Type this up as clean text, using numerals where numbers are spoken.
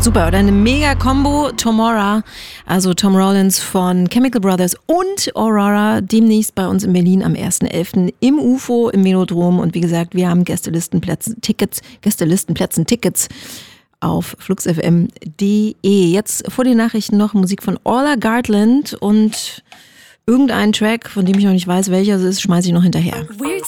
super. Oder eine Mega-Kombo. Tomorrow, also Tom Rollins von Chemical Brothers und Aurora, demnächst bei uns in Berlin am 1.11. im UFO, im Velodrom. Und wie gesagt, wir haben Gästelistenplätzen-Tickets auf fluxfm.de. Jetzt vor den Nachrichten noch Musik von Orla Gartland und irgendeinen Track, von dem ich noch nicht weiß, welcher es ist, schmeiße ich noch hinterher. Weird